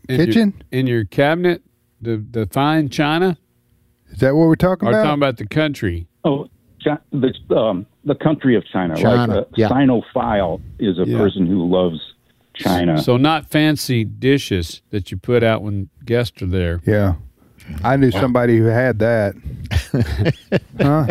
kitchen? In your cabinet, the fine china? Is that what we're talking Or about? talking about the country? Oh, the country of China. China, Like a Sinophile is a person who loves China. So not fancy dishes that you put out when guests are there. Yeah. I knew somebody who had that. Huh?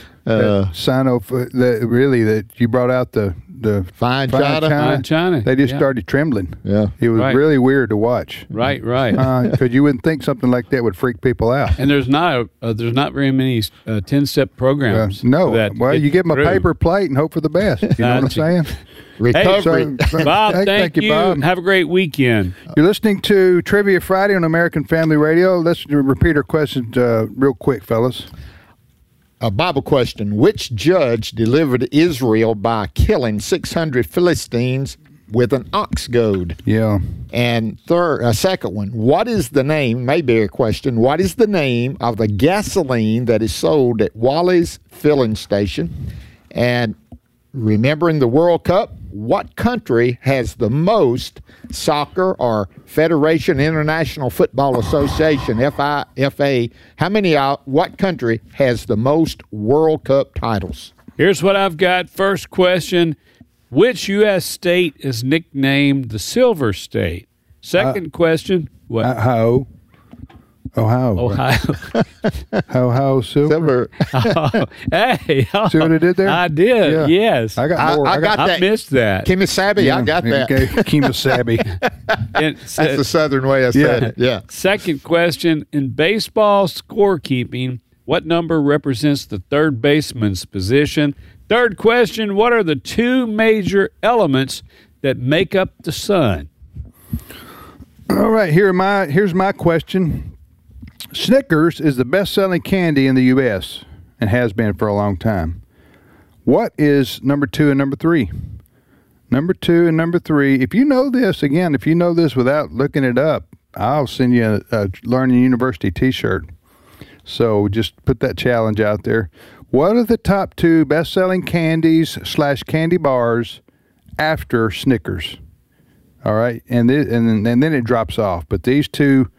That you brought out the Fine china. Fine china. They just Yeah. started trembling. Yeah. It was Right. really weird to watch. Right. Because you wouldn't think something like that would freak people out. And there's not very many 10-step programs. No. that Well, get you give them through. a paper plate and hope for the best. You know what I'm Gotcha. saying? Recovery. Bob, Hey, thank you. Bob. Have a great weekend. You're listening to Trivia Friday on American Family Radio. Let's repeat our questions real quick, fellas. A Bible question. Which judge delivered Israel by killing 600 Philistines with an ox goad? Yeah. And second one, what is the name, maybe a question, what is the name of the gasoline that is sold at Wally's filling station? And remembering the World Cup, what country has the most soccer or Federation International Football Association, FIFA, what country has the most World Cup titles? Here's what I've got. First question. Which U.S. state is nicknamed the Silver State? Second question. What? Ohio. Ohio. Ohio Silver. Oh, hey. See what I did there? I did. Yeah. Yes. I got more. I got that. I missed that. Kemosabe, I got that. Kemosabe. It's, That's the Southern way I said it. Yeah. Second question. In baseball scorekeeping, what number represents the third baseman's position? Third question. What are the two major elements that make up the sun? All right, here's my question. Snickers is the best-selling candy in the U.S. and has been for a long time. What is number 2 and number 3? Number 2 and number 3. If you know this without looking it up, I'll send you a Learning University T-shirt. So just put that challenge out there. What are the top 2 best-selling candies / candy bars after Snickers? All right, and then it drops off. But these two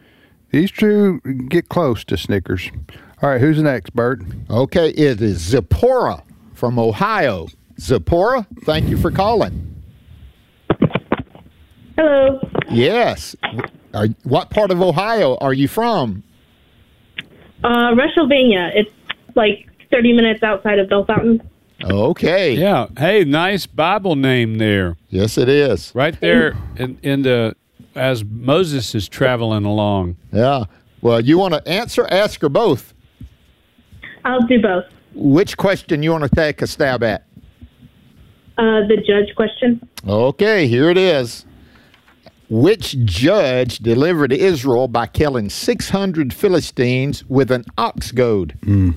get close to Snickers. All right, who's next, Bert? Okay, it is Zipporah from Ohio. Zipporah, thank you for calling. Hello. Yes. What part of Ohio are you from? Rushsylvania. It's like 30 minutes outside of Bell Fountain. Okay. Yeah. Hey, nice Bible name there. Yes, it is. Right there in the as Moses is traveling along. Yeah. Well, you want to ask or both? I'll do both. Which question you want to take a stab at? The judge question. Okay, here it is. Which judge delivered Israel by killing 600 Philistines with an ox goad?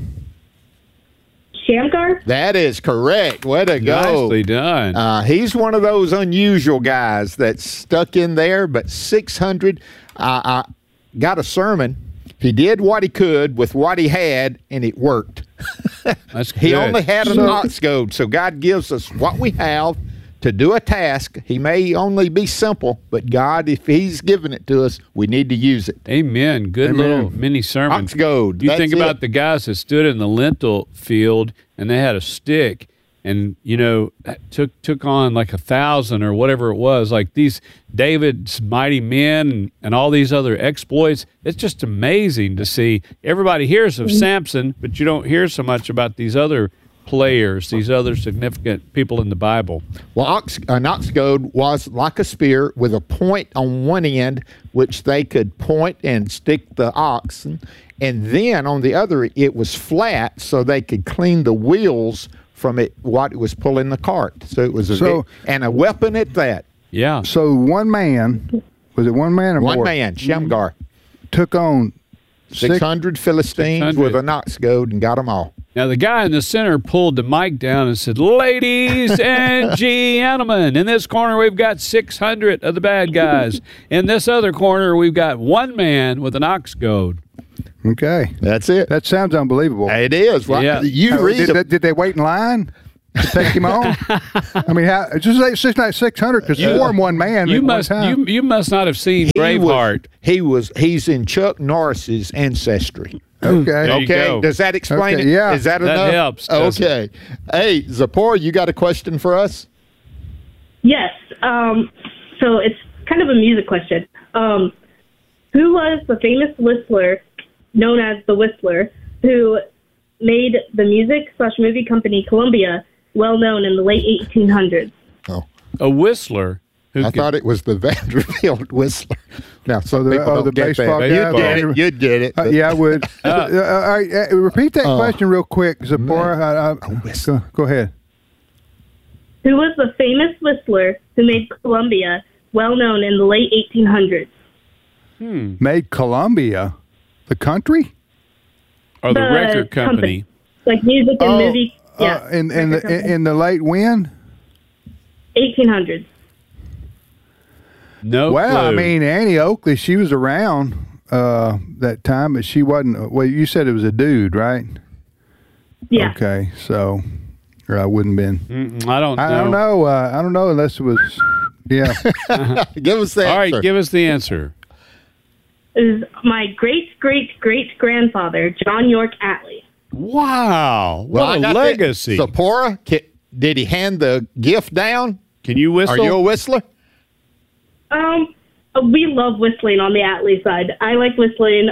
Shamgar? That is correct. Way to go. Nicely done. He's one of those unusual guys that's stuck in there, but 600. I got a sermon. He did what he could with what he had, and it worked. That's good. He only had an ox goad, so God gives us what we have to do a task. He may only be simple, but God, if He's given it to us, we need to use it. Amen. Good little mini sermon. Ox goad. You That's think about it. the guys that stood in the lentil field and they had a stick and, took on like 1,000 or whatever it was, like these David's mighty men and all these other exploits. It's just amazing to see. Everybody hears of Samson, but you don't hear so much about these other players, these other significant people in the Bible. Well, an ox goad was like a spear with a point on one end, which they could point and stick the oxen, and then on the other, it was flat, so they could clean the wheels from what it was pulling the cart. So it was a weapon at that. Yeah. So one man, was it one man or more? One man, Shamgar, took on 600 Philistines 600. with an ox goad and got them all. Now, the guy in the center pulled the mic down and said, "Ladies and gentlemen, in this corner, we've got 600 of the bad guys. In this other corner, we've got one man with an ox goad." Okay. That's it. That sounds unbelievable. It is. Well, Yeah. You read Did they wait in line? to take him on? I mean, just like 600 because you wore him one man. You at must one time. you must not have seen Braveheart. He's in Chuck Norris's ancestry. Okay. There you Okay. go. Does that explain Okay, it? yeah. Is that That enough? helps, doesn't Okay. Hey, Zipporah, you got a question for us? Yes. So it's kind of a music question. Who was the famous whistler known as the Whistler who made the music/movie company Columbia well known in the late 1800s? Oh, A whistler. I thought it was the Vanderbilt Whistler. Now, some people the don't get baseball that. guy. You'd get it. Yeah, I would. All right, repeat that question real quick, Zipporah. Go ahead. Who was the famous whistler who made Columbia well known in the late 1800s? Made Columbia the country? Or the record company. Like music and movie. Yeah. In the late when? 1800s. No Well, clue. I mean, Annie Oakley, she was around that time, but she wasn't. Well, you said it was a dude, right? Yeah. Okay, so or I wouldn't been. I don't know. I don't know. I don't know unless it was. Yeah. Give us the All answer. right, give us the answer. Is my great-great-great-grandfather, John York Atlee. Wow. Well, I What a got legacy. that. Zipporah, did he hand the gift down? Can you whistle? Are you a whistler? We love whistling on the Atlee side. I like whistling.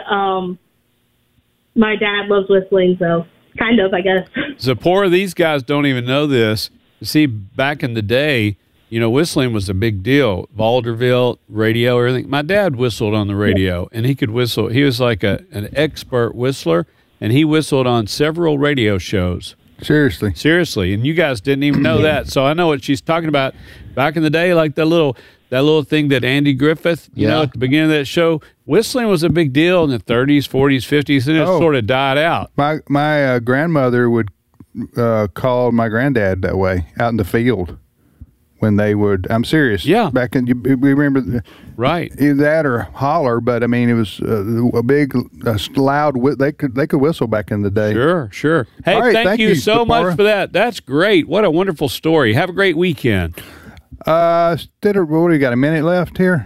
My dad loves whistling, so kind of, I guess. Zipporah, these guys don't even know this. See, back in the day, whistling was a big deal. Vaudeville, radio, everything. My dad whistled on the radio, and he could whistle. He was like an expert whistler, and he whistled on several radio shows. Seriously. And you guys didn't even know that. So I know what she's talking about. Back in the day, like that little thing that Andy Griffith, at the beginning of that show, whistling was a big deal in the 30s, 40s, 50s, and it sort of died out. My grandmother would call my granddad that way out in the field when they would. I'm serious. Yeah. Back in we remember. Right. Either that or holler, but I mean it was a big, loud. They could whistle back in the day. Sure. Hey, All right, thank you so Zipporah. much for that. That's great. What a wonderful story. Have a great weekend. What do we got? A minute left here.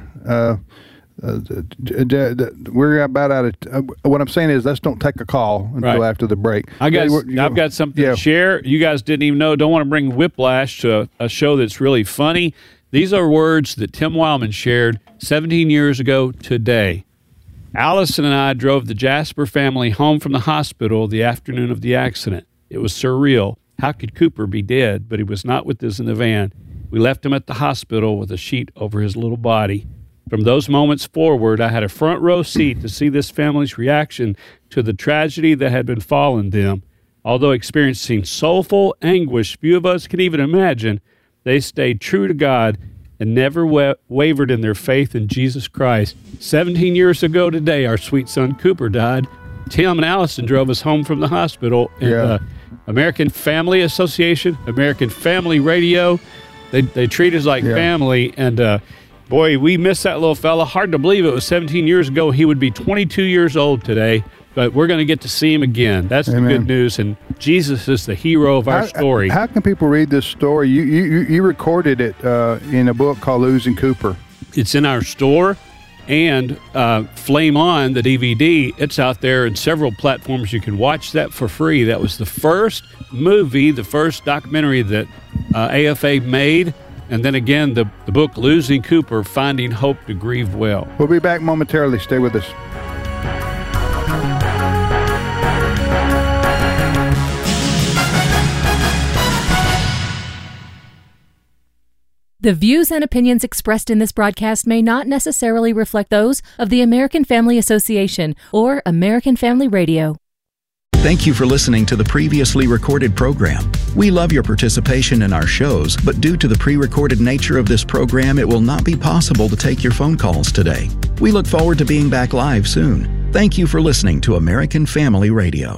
We're about out of. What I'm saying is, let's don't take a call until after the break. I've got something to share. You guys didn't even know. Don't want to bring whiplash to a show that's really funny. These are words that Tim Wildman shared 17 years ago today. Allison and I drove the Jasper family home from the hospital the afternoon of the accident. It was surreal. How could Cooper be dead, but he was not with us in the van? We left him at the hospital with a sheet over his little body. From those moments forward, I had a front row seat to see this family's reaction to the tragedy that had befallen them. Although experiencing soulful anguish few of us can even imagine, they stayed true to God and never wavered in their faith in Jesus Christ. 17 years ago today, our sweet son Cooper died. Tim and Allison drove us home from the hospital. And, American Family Association, American Family Radio, they treat us like family. And boy, we miss that little fella. Hard to believe it was 17 years ago. He would be 22 years old today. But we're going to get to see him again. That's the good news. And Jesus is the hero of our story. How can people read this story? You recorded it in a book called Losing Cooper. It's in our store. And Flame On, the DVD, it's out there in several platforms. You can watch that for free. That was the first movie, the first documentary that AFA made. And then again, the book Losing Cooper, Finding Hope to Grieve Well. We'll be back momentarily. Stay with us. The views and opinions expressed in this broadcast may not necessarily reflect those of the American Family Association or American Family Radio. Thank you for listening to the previously recorded program. We love your participation in our shows, but due to the pre-recorded nature of this program, it will not be possible to take your phone calls today. We look forward to being back live soon. Thank you for listening to American Family Radio.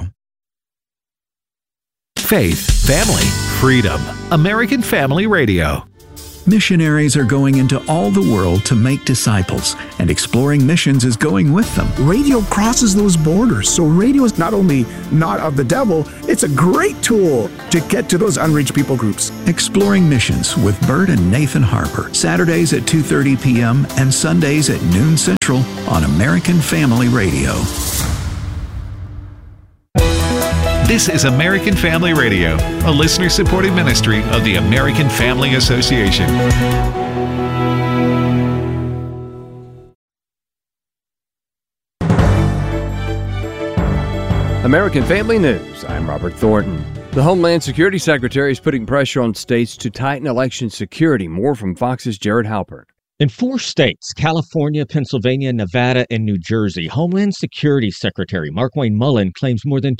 Faith, family, freedom. American Family Radio. Missionaries are going into all the world to make disciples, and Exploring Missions is going with them. Radio crosses those borders, so radio is not only not of the devil, it's a great tool to get to those unreached people groups. Exploring Missions with Bert and Nathan Harper, Saturdays at 2:30 p.m. and Sundays at noon Central on American Family Radio. This is American Family Radio, a listener-supported ministry of the American Family Association. American Family News, I'm Robert Thornton. The Homeland Security Secretary is putting pressure on states to tighten election security. More from Fox's Jared Halpern. In 4 states, California, Pennsylvania, Nevada, and New Jersey, Homeland Security Secretary Markwayne Mullin claims more than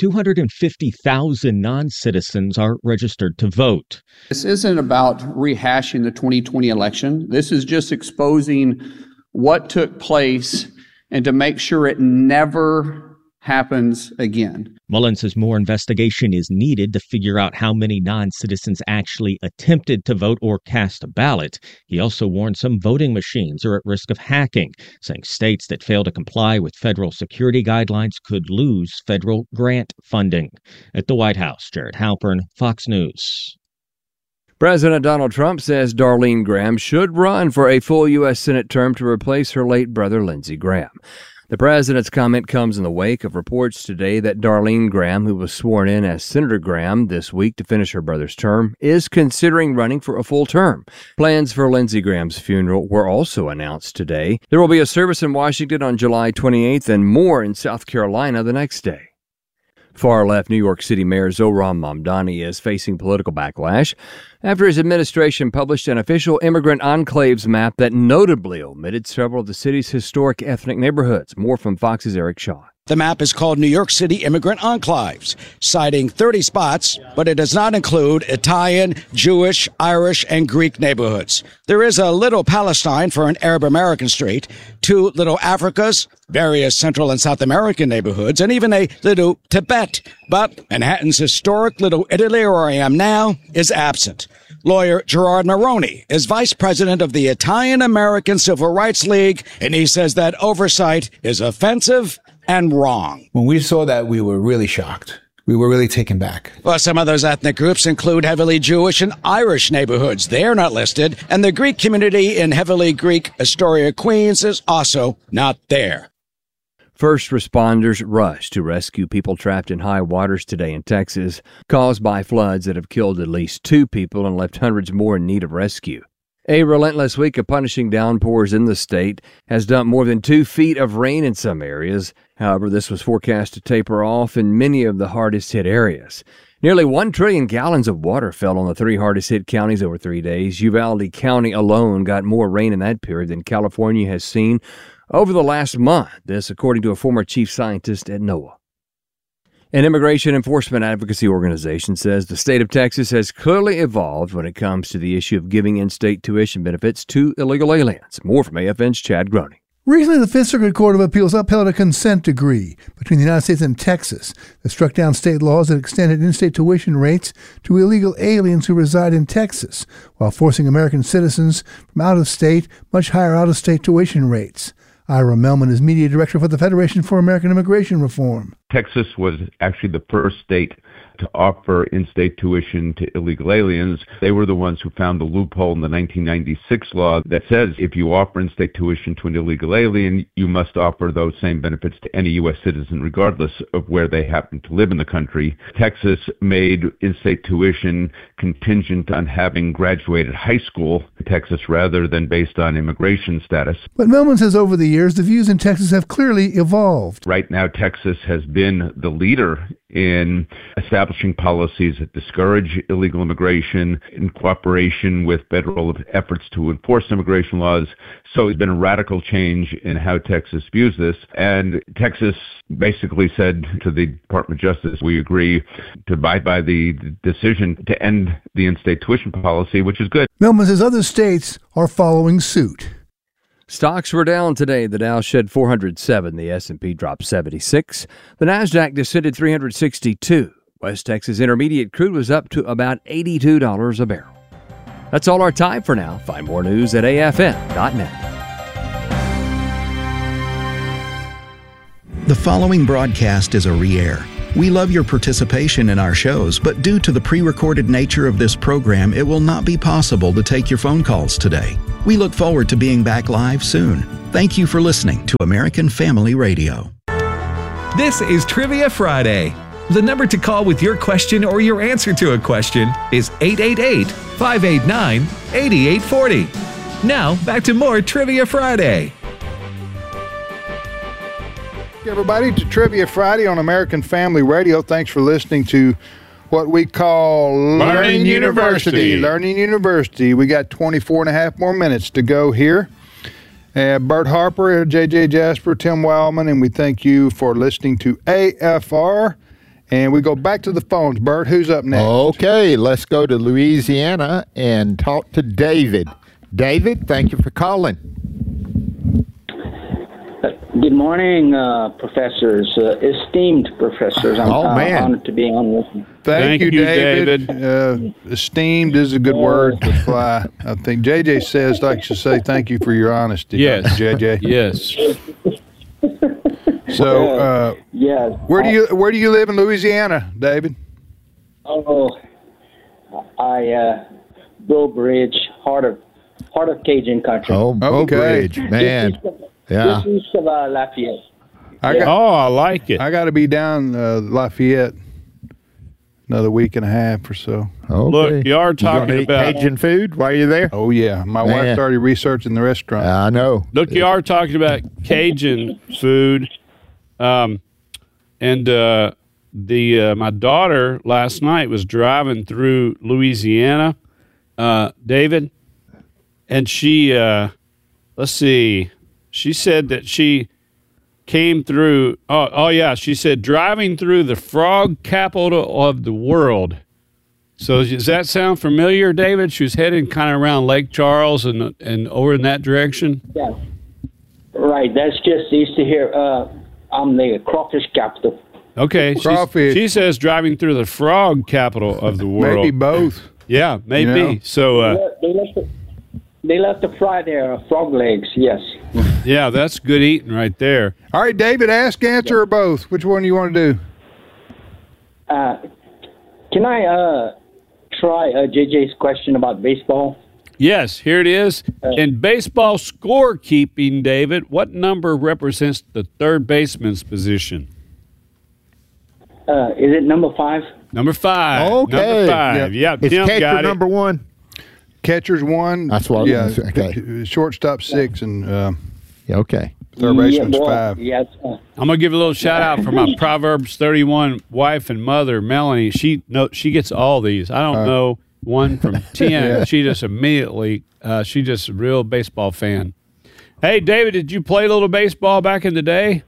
250,000 non-citizens are registered to vote. This isn't about rehashing the 2020 election. This is just exposing what took place and to make sure it never happens again. Mullin says more investigation is needed to figure out how many non-citizens actually attempted to vote or cast a ballot. He also warned some voting machines are at risk of hacking, saying states that fail to comply with federal security guidelines could lose federal grant funding. At the White House, Jared Halpern, Fox News. President Donald Trump says Darlene Graham should run for a full U.S. Senate term to replace her late brother, Lindsey Graham. The president's comment comes in the wake of reports today that Darlene Graham, who was sworn in as Senator Graham this week to finish her brother's term, is considering running for a full term. Plans for Lindsey Graham's funeral were also announced today. There will be a service in Washington on July 28th and more in South Carolina the next day. Far-left New York City Mayor Zohran Mamdani is facing political backlash after his administration published an official immigrant enclaves map that notably omitted several of the city's historic ethnic neighborhoods. More from Fox's Eric Shaw. The map is called New York City Immigrant Enclaves, citing 30 spots, but it does not include Italian, Jewish, Irish, and Greek neighborhoods. There is a Little Palestine for an Arab American street, 2 Little Africas, various Central and South American neighborhoods, and even a Little Tibet. But Manhattan's historic Little Italy, where I am now, is absent. Lawyer Gerard Maroney is vice president of the Italian American Civil Rights League, and he says that oversight is offensive and wrong. When we saw that, we were really shocked. We were really taken back. Well, some of those ethnic groups include heavily Jewish and Irish neighborhoods. They're not listed. And the Greek community in heavily Greek Astoria, Queens is also not there. First responders rushed to rescue people trapped in high waters today in Texas, caused by floods that have killed at least 2 people and left hundreds more in need of rescue. A relentless week of punishing downpours in the state has dumped more than 2 feet of rain in some areas. However, this was forecast to taper off in many of the hardest-hit areas. Nearly 1 trillion gallons of water fell on the 3 hardest-hit counties over 3 days. Uvalde County alone got more rain in that period than California has seen over the last month. This, according to a former chief scientist at NOAA. An immigration enforcement advocacy organization says the state of Texas has clearly evolved when it comes to the issue of giving in-state tuition benefits to illegal aliens. More from AFN's Chad Groney. Recently, the Fifth Circuit Court of Appeals upheld a consent decree between the United States and Texas that struck down state laws that extended in-state tuition rates to illegal aliens who reside in Texas, while forcing American citizens from out of state much higher out-of-state tuition rates. Ira Melman is media director for the Federation for American Immigration Reform. Texas was actually the first state to offer in-state tuition to illegal aliens. They were the ones who found the loophole in the 1996 law that says if you offer in-state tuition to an illegal alien, you must offer those same benefits to any U.S. citizen, regardless of where they happen to live in the country. Texas made in-state tuition contingent on having graduated high school in Texas rather than based on immigration status. But Melman says over the years, the views in Texas have clearly evolved. Right now, Texas has been the leader in establishing policies that discourage illegal immigration in cooperation with federal efforts to enforce immigration laws. So it's been a radical change in how Texas views this. And Texas basically said to the Department of Justice, we agree to abide by the decision to end the in-state tuition policy, which is good. Melman says other states are following suit. Stocks were down today. The Dow shed 407. The S&P dropped 76. The Nasdaq descended 362. West Texas Intermediate crude was up to about $82 a barrel. That's all our time for now. Find more news at afn.net. The following broadcast is a re-air. We love your participation in our shows, but due to the pre-recorded nature of this program, it will not be possible to take your phone calls today. We look forward to being back live soon. Thank you for listening to American Family Radio. This is Trivia Friday. The number to call with your question or your answer to a question is 888-589-8840. Now, back to more Trivia Friday. Everybody, to Trivia Friday on American Family Radio. Thanks for listening to what we call Learning University. Learning University. We got 24 and a half more minutes to go here. Bert Harper, JJ Jasper, Tim Wildman, and we thank you for listening to AFR. And we go back to the phones. Bert, who's up next? Okay, let's go to Louisiana and talk to David. David, thank you for calling. Good morning, professors, esteemed professors. I'm honored to be on with you. Thank you, David. Esteemed is a good word to fly. I think JJ likes to say thank you for your honesty. Yes, JJ. Yes. So, yes. Where do you live in Louisiana, David? Oh, Bow Bridge, heart of Cajun country. Oh, Bow Bridge, man. Yeah. Just east of Lafayette. I like it. I got to be down Lafayette another week and a half or so. Okay. Look, you are talking about Cajun food while you're there? Oh, yeah. My wife started researching the restaurant. I know. Look, you are talking about Cajun food. My daughter last night was driving through Louisiana, David, and she, let's see, she said that she came through, she said driving through the frog capital of the world. So does that sound familiar, David? She was heading kind of around Lake Charles and over in that direction? Yeah. Right. That's just east of here. I'm the crawfish capital. Okay. Crawfish. She says driving through the frog capital of the world. Maybe both. Yeah, maybe. You know? So they love to fry their frog legs, yes. Yeah, that's good eating right there. All right, David, ask, answer, or both. Which one do you want to do? Can I try JJ's question about baseball? Yes, here it is. In baseball scorekeeping, David, what number represents the third baseman's position? Is it number 5? Number 5. Okay. Number 5. Yeah, Is Tim catcher got it. number 1? Catcher's 1. That's what. Yeah. Okay. Shortstop 6 and okay. Third baseman's 5. Yes. I'm gonna give a little shout out for my Proverbs 31 wife and mother, Melanie. She gets all these. I don't know one from 10. Yeah. She just immediately. She's just a real baseball fan. Hey, David, did you play a little baseball back in the day?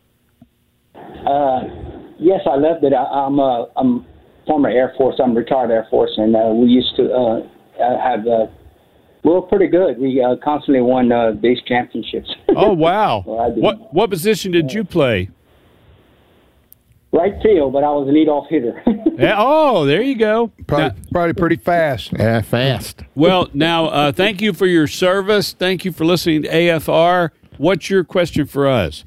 Yes, I loved it. I'm former Air Force. I'm retired Air Force, and we used to have. We were pretty good. We constantly won base championships. Oh wow! Well, what position did you play? Right field, but I was a leadoff hitter. Yeah, oh, there you go. Probably pretty fast. Yeah, fast. Well, now thank you for your service. Thank you for listening to AFR. What's your question for us?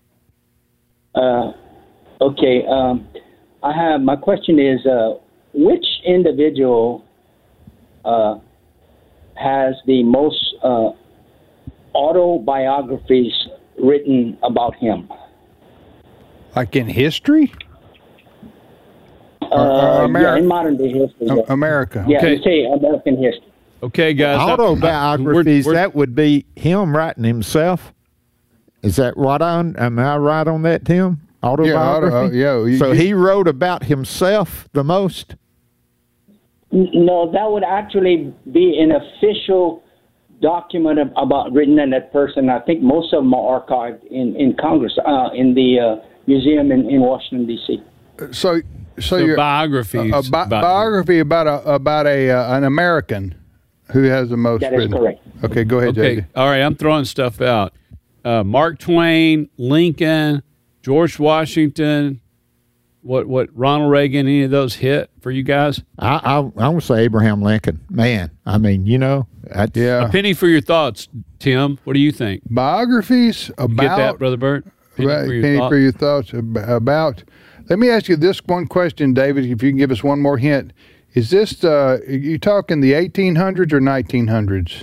Okay. My question is, which individual has the most autobiographies written about him? Like in history? Yeah, in modern day history. Yeah. America. Yeah, Okay. you say American history. Okay, guys. Autobiographies, we're- that would be him writing himself. Is that right on? Am I right on that, Tim? Autobiography? So he wrote about himself the most? No, that would actually be an official document about written in that person. I think most of them are archived in Congress, in the museum in Washington, D.C. So your biographies. A biography about an American who has the most That is written. correct. Okay, go ahead, Okay, JJ. all right. I'm throwing stuff out. Mark Twain, Lincoln, George Washington, what Ronald Reagan, any of those hit for you guys? I want to say Abraham Lincoln. Man, I mean, A penny for your thoughts, Tim. What do you think? Biographies about... Get that, Brother Bert? Penny for your thoughts about... Let me ask you this one question, David, if you can give us one more hint. Is this, you talking the 1800s or 1900s?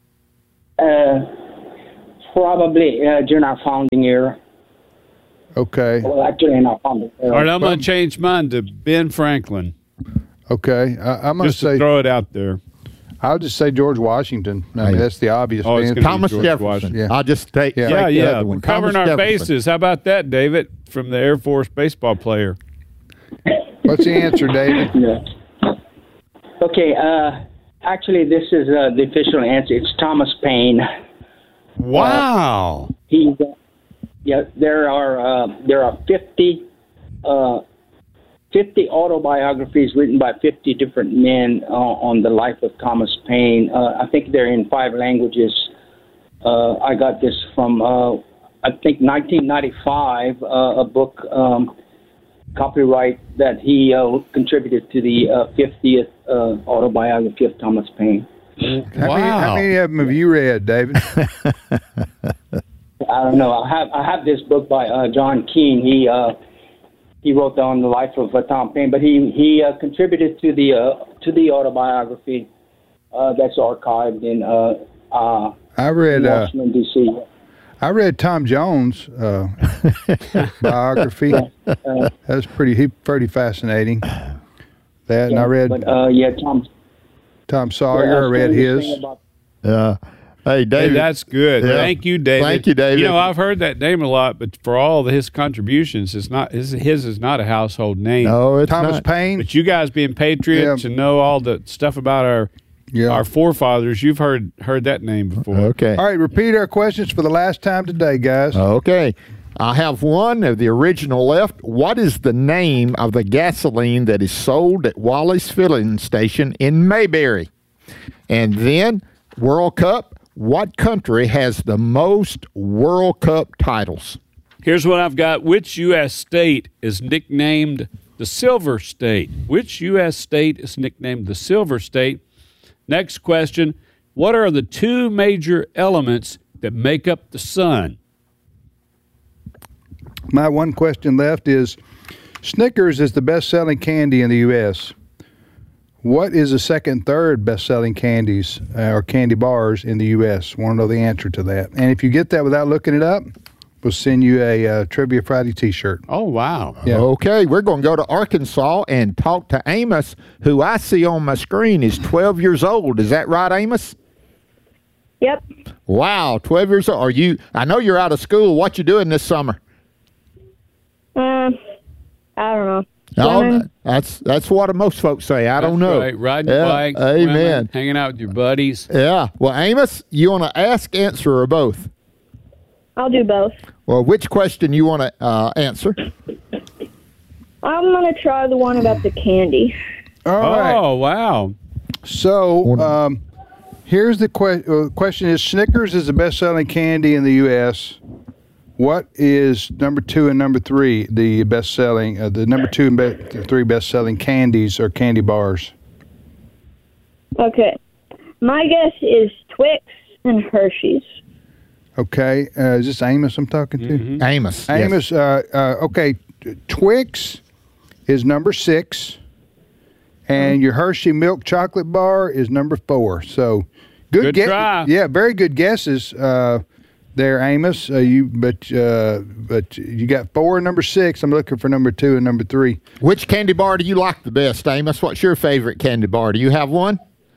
Probably during our founding era. Okay. Well, actually, in our founding era. All right, I'm going to change mine to Ben Franklin. Okay. I'm going to say... throw it out there. I'll just say George Washington. I mean, that's the obvious answer. Thomas Jefferson. Yeah. I'll just take Yeah. We're covering our bases. How about that, David, from the Air Force baseball player? What's the answer, David? Yeah. Okay. Actually, this is the official answer. It's Thomas Paine. Wow. There are 50 autobiographies written by 50 different men on the life of Thomas Paine. I think they're in 5 languages. I got this from I think 1995, a book copyright that he contributed to the 50th autobiography of Thomas Paine. How many of them have you read, David? I don't know. I have this book by John Keene. He wrote down the life of Tom Paine, but he contributed to the autobiography that's archived in Washington D.C. I read Tom Jones' biography. That was pretty fascinating. And I read Tom Sawyer. I read his. Hey, David. Hey, that's good. Yeah. Thank you, David. Thank you, David. You know, I've heard that name a lot, but for all of his contributions, his is not a household name. No, it's Thomas not. Paine. But you guys being patriots and know all the stuff about our forefathers, you've heard that name before. Okay. All right, repeat our questions for the last time today, guys. Okay. I have one of the original left. What is the name of the gasoline that is sold at Wally's Filling Station in Mayberry? And then, World Cup. What country has the most World Cup titles? Here's what I've got. Which U.S. state is nicknamed the Silver State? Which U.S. state is nicknamed the Silver State? Next question. What are the 2 major elements that make up the sun? My one question left is, Snickers is the best-selling candy in the U.S. What is the second and third best-selling candies or candy bars in the U.S.? Want to know the answer to that. And if you get that without looking it up, we'll send you a Trivia Friday T-shirt. Oh, wow. Yeah. Okay, we're going to go to Arkansas and talk to Amos, who I see on my screen is 12 years old. Is that right, Amos? Yep. Wow, 12 years old. I know you're out of school. What you doing this summer? I don't know. No, that's what most folks say. I don't know. Right. Riding your bike, amen. Hanging out with your buddies. Yeah. Well, Amos, you want to ask, answer, or both? I'll do both. Well, which question you want to answer? I'm going to try the one about the candy. All right. Oh, wow. So here's the question is, Snickers is the best-selling candy in the U.S. What is number 2 and number 3, the best-selling, the number 2 and 3 best-selling candies or candy bars? Okay. My guess is Twix and Hershey's. Okay. Is this Amos I'm talking to? Mm-hmm. Amos. Amos, yes. Okay. Twix is number 6, and your Hershey milk chocolate bar is number 4. So good try. Yeah, very good guesses there, Amos. But you got 4 and number 6. I'm looking for number 2 and number 3. Which candy bar do you like the best, Amos? What's your favorite candy bar? Do you have one?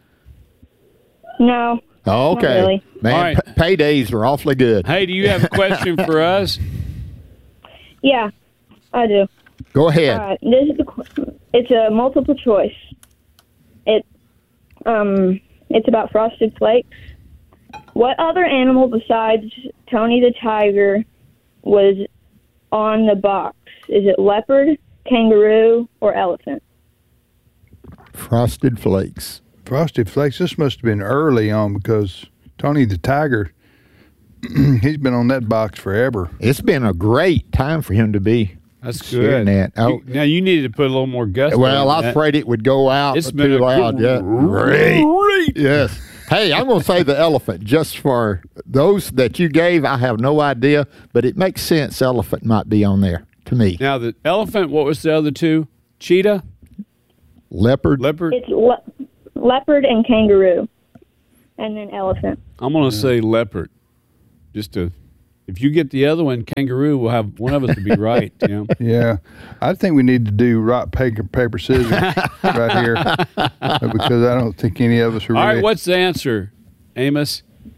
No. Oh, okay. Not really. Man, All right. Paydays are awfully good. Hey, do you have a question for us? Yeah, I do. Go ahead. All right. This is it's a multiple choice. It's about Frosted Flakes. What other animal besides Tony the Tiger was on the box? Is it leopard, kangaroo, or elephant? Frosted Flakes. Frosted Flakes. This must have been early on because Tony the Tiger, he's been on that box forever. It's been a great time for him to be That's Sharing good. that. Oh, Now you needed to put a little more gusto. well, I in was that. afraid it would go out It's been too a loud. Yeah. great. Yes. Hey, I'm going to say the elephant just for those that you gave. I have no idea, but it makes sense. Elephant might be on there to me. Now the elephant. What was the other two? Cheetah, Leopard. It's leopard and kangaroo, and then elephant. I'm going to say leopard. If you get the other one, kangaroo, we'll have one of us to be right, Tim. Yeah, I think we need to do rock, paper, scissors right here because I don't think any of us are All really. right, what's the answer, Amos?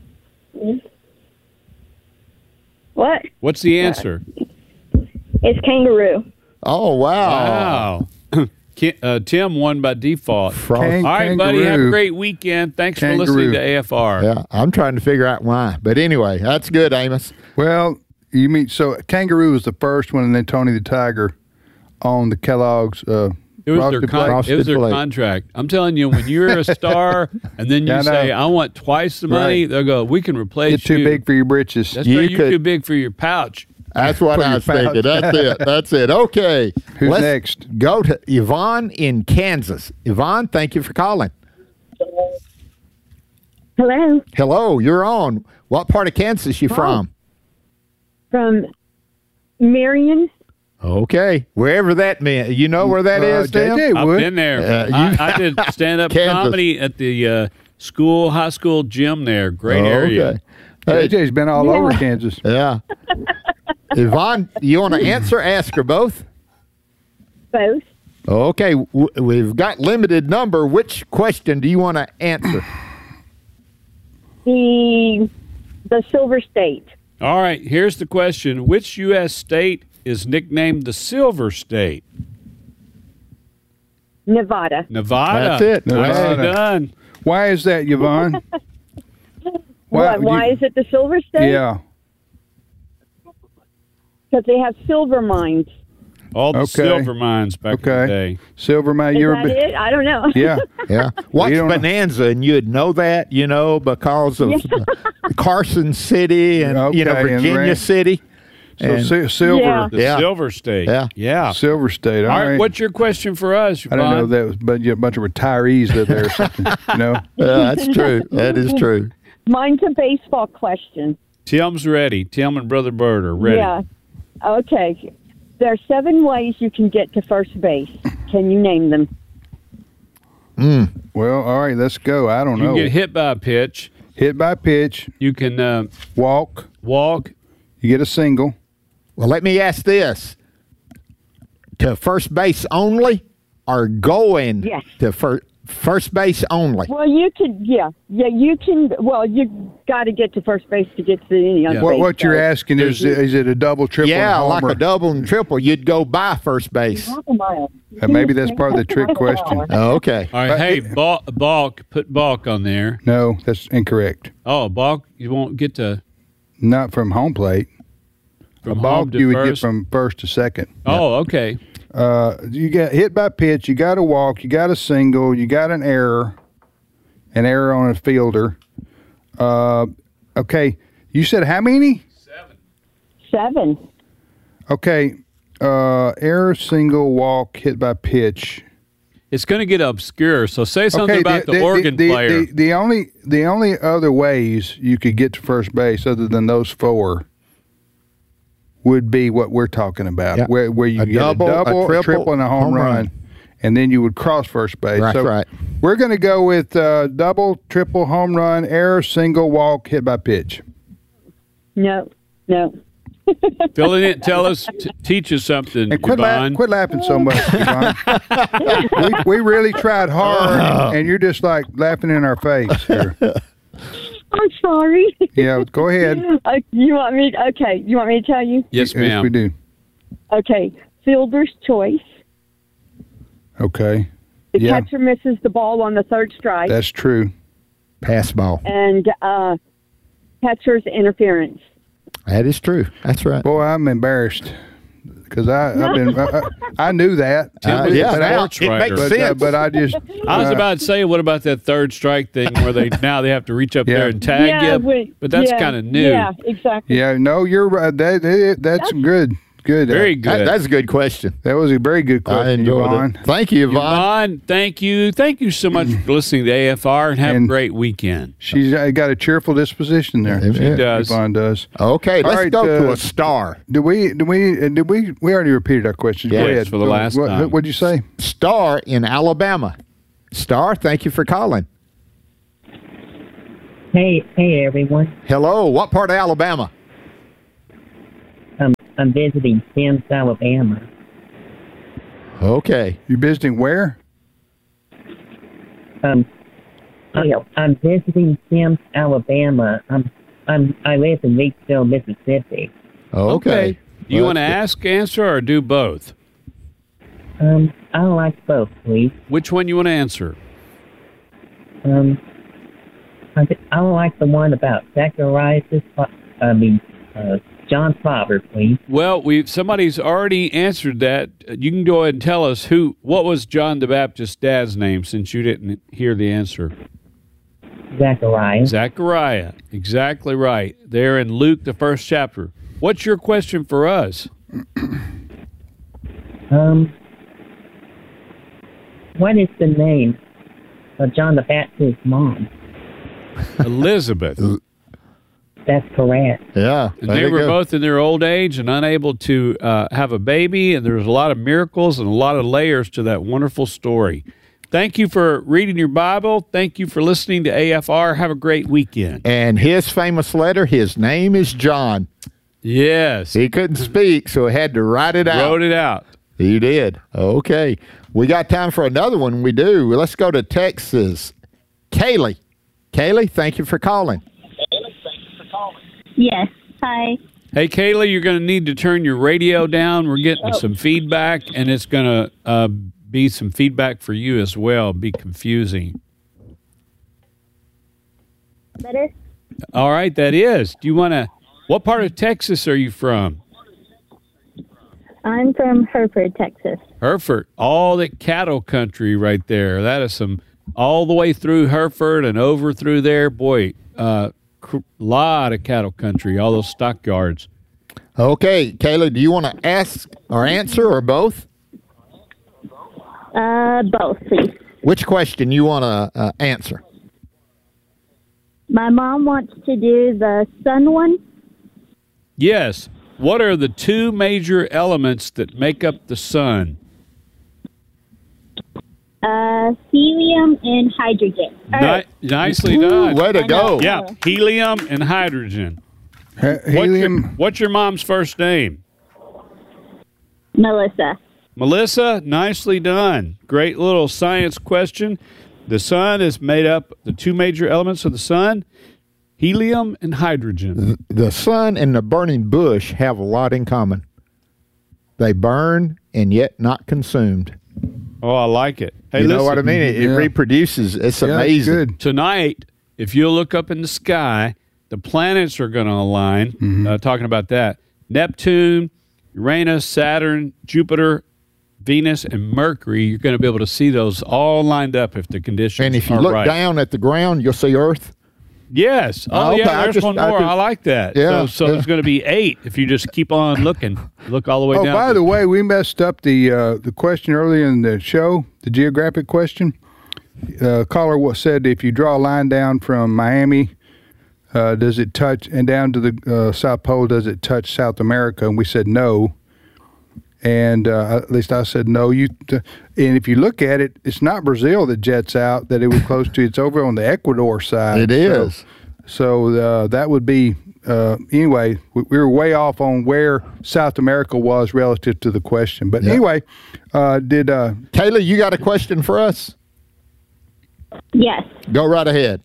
What? What's the answer? It's kangaroo. Oh, wow. Wow. Tim won by default. All right, buddy, have a Kangaroo. great weekend. Thanks for Kangaroo. listening to AFR. Yeah, I'm trying to figure out why. But anyway, that's good, Amos. Well, you mean so kangaroo was the first one, and then Tony the Tiger on the Kellogg's. It was their contract. I'm telling you, when you're a star and then you Yeah, I know. say, I want twice the money, Right. they'll go, we can replace You're you. too big for your britches. That's right, you're too big for your pouch. That's what I was thinking. That's it. That's it. Okay. Who's Let's next? Go to Yvonne in Kansas. Yvonne, thank you for calling. Hello. Hello, you're on. What part of Kansas you from? From Marion. Okay. Wherever that meant. You know where that is, Tim? I've been there. I did stand-up Kansas. comedy at the high school gym there. Great area. Okay. JJ's been all over Kansas. Yeah. Yvonne, you want to answer, ask, or both? Both. Okay. We've got limited number. Which question do you want to answer? The Silver State. All right, here's the question. Which U.S. state is nicknamed the Silver State? Nevada. Nevada. That's it. Nicely done. Why is that, Yvonne? Why is it the Silver State? Yeah. Because they have silver mines. All the silver mines back in the day. Silver mine. Is You that ever been? it? I don't know. Yeah. Yeah. Watch Bonanza, and you'd know that, because of Carson City and, Okay, and Virginia Rand- City. So And- silver. The Silver State. Yeah. Yeah. Silver State. All right, what's your question for us, I don't know Yvonne? if that was, but a bunch of retirees live there or something. that's true. That is true. Mine's a baseball question. Tim's ready. Tim and Brother Bird are ready. Yeah. Okay. There are 7 ways you can get to first base. Can you name them? Well, all right, let's go. I don't You know. can get hit by a pitch. Hit by pitch. You can walk. Walk. You get a single. Well, let me ask this. To first base only or going to first base only? Well, you can, you can. Well, you got to get to first base to get to any other base. What you're so- asking is it a double, triple, Yeah, and like homer? a double and triple. You'd go by first base. Maybe that's part of the trick question. Oh, okay. All right, hey, balk, put balk on there. No, that's incorrect. Oh, balk, you won't get to... Not from home plate. From a balk home to you would get first? from first to second. Oh, okay. You got hit by pitch. You got a walk. You got a single. You got an error on a fielder. Okay. You said how many? 7. Okay. Error, single, walk, hit by pitch. It's going to get obscure, so say something about the organ player. The only other ways you could get to first base other than those 4 would be what we're talking about, Yeah. where you get a double, a triple, and a home run, and then you would cross first base. Right, right. We're going to go with double, triple, home run, error, single, walk, hit by pitch. No. Fill it in. Tell us, teach us something, And quit Yvonne. laughing so much, Yvonne. we really tried hard, and you're just like laughing in our face here. I'm sorry. Yeah, go ahead. You want me? Okay. You want me to tell you? Yes, ma'am. Yes, we do. Okay. Fielder's choice. Okay. The Yeah, catcher misses the ball on the 3rd strike, that's true. Pass ball. and catcher's interference. That is true. That's right. Boy, I'm embarrassed because I knew that. Yeah, But it makes sense. But I just I was about to say, what about that 3rd strike thing where they have to reach up there and tag you? But that's kind of new. Yeah, exactly. Yeah, no, you're right. That's good. good. Very good. That's a good question. That was a very good question, I enjoyed Yvonne. it. Thank you, Yvonne. Yvonne, thank you. Thank you so much for listening to AFR, and have a great weekend. She's got a cheerful disposition there. She does. Yvonne does. Okay, All let's right, go to a star. We already repeated our questions. Yes, Go ahead. for the last time. What'd you say? Star in Alabama. Star, thank you for calling. Hey, everyone. Hello. What part of Alabama? I'm visiting Sims, Alabama. Okay. You visiting where? I'm visiting Sims, Alabama. I live in Leesville, Mississippi. Okay. Do you want to ask, answer, or do both? I like both, please. Which one you want to answer? I like the one about Zacharias' John's father, please. Well, somebody's already answered that. You can go ahead and tell us what was John the Baptist's dad's name, since you didn't hear the answer. Zachariah. Exactly right. There in Luke, the 1st chapter. What's your question for us? What is the name of John the Baptist's mom? Elizabeth. That's correct. Yeah. And they were both in their old age and unable to have a baby, and there's a lot of miracles and a lot of layers to that wonderful story. Thank you for reading your Bible. Thank you for listening to AFR. Have a great weekend. And his famous letter, his name is John. Yes. He couldn't speak, so he had to write it out. Wrote it out. He did. Okay. We got time for another one. We do. Let's go to Texas. Kaylee. Kaylee, thank you for calling. Yes. Hi. Hey, Kaylee, you're going to need to turn your radio down. We're getting some feedback, and it's going to be some feedback for you as well. Be confusing. Better? All right, that is. Do you want to... What part of Texas are you from? I'm from Hereford, Texas. Hereford. All that cattle country right there. That is some... All the way through Hereford and over through there. Boy, lot of cattle country. All those stockyards. Okay, Kayla, do you want to ask or answer or both? Both, please. Which question you want to answer? My mom wants to do the sun one. Yes. What are the two major elements that make up the sun? Helium and hydrogen. Nicely done. Way to go. Yeah, helium and hydrogen. Helium. What's your mom's first name? Melissa. Melissa, nicely done. Great little science question. The sun is made up, the two major elements of the sun, helium and hydrogen. The sun and the burning bush have a lot in common. They burn and yet not consumed. Oh, I like it. Hey, you know listen, what I mean? It reproduces. It's amazing. Good. Tonight, if you'll look up in the sky, the planets are going to align. Talking about that. Neptune, Uranus, Saturn, Jupiter, Venus, and Mercury, you're going to be able to see those all lined up if the conditions are right. And if you look down at the ground, you'll see Earth. Yes. Oh, okay. yeah, there's one more. I like that. Yeah. So there's going to be 8 if you just keep on looking. Look all the way down. Oh, by the way, we messed up the question earlier in the show, the geographic question. Caller said if you draw a line down from Miami, does it touch, and down to the South Pole, does it touch South America? And we said no. And at least I said no. And if you look at it, it's not Brazil that jets out that it was close to. It's over on the Ecuador side. It is. So that would be, anyway, we were way off on where South America was relative to the question. But anyway, Kayla, you got a question for us? Yes. Go right ahead.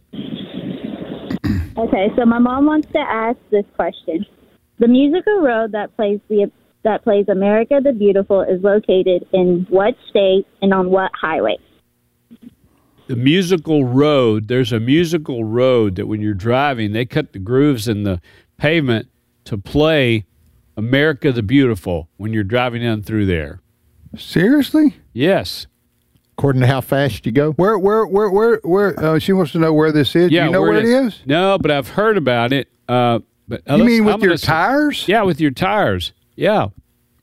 Okay, so my mom wants to ask this question. The musical road that plays America the Beautiful is located in what state and on what highway? The musical road, there's a musical road that when you're driving, they cut the grooves in the pavement to play America the Beautiful when you're driving down through there. Seriously? Yes. According to how fast you go? Where she wants to know where this is. Yeah, Do you know where it is? No, but I've heard about it. But you mean with your tires? Yeah, with your tires. Yeah.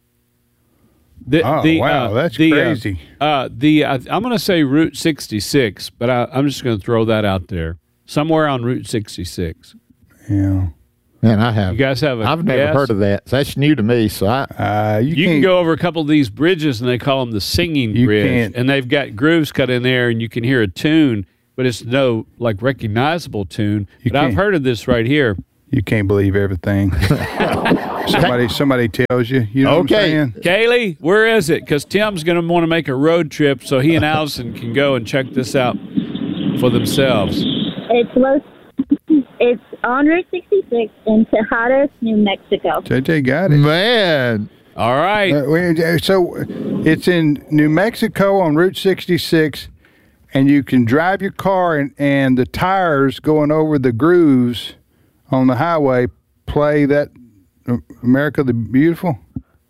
Wow, that's crazy. I'm going to say Route 66, but I'm just going to throw that out there. Somewhere on Route 66. Yeah. Man, I have. You guys have I've never heard of that. That's new to me. So you can go over a couple of these bridges, and they call them the Singing Bridge, and they've got grooves cut in there, and you can hear a tune, but it's no like recognizable tune. But I've heard of this right here. You can't believe everything. somebody tells you. You know what I'm saying? Kaylee, where is it? Because Tim's going to want to make a road trip so he and Allison can go and check this out for themselves. It's on Route 66 in Tejados, New Mexico. JJ got it. Man. All right. So it's in New Mexico on Route 66, and you can drive your car, and the tires going over the grooves on the highway play that America the Beautiful?